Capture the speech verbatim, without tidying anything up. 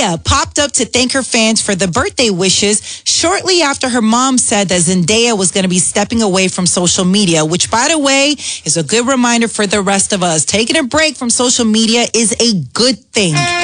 Zendaya popped up to thank her fans for the birthday wishes shortly after her mom said that Zendaya was going to be stepping away from social media, which, by the way, is a good reminder for the rest of us. Taking a break from social media is a good thing.